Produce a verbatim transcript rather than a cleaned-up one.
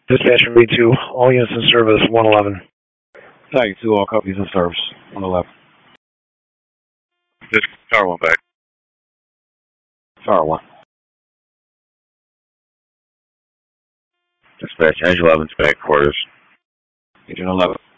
Dispatcher read to all units in service, one eleven. Tiger two, all copies in service, one eleven. This Tower one back. Tower one. Dispatch, Angel eleven's back quarters. Agent eleven.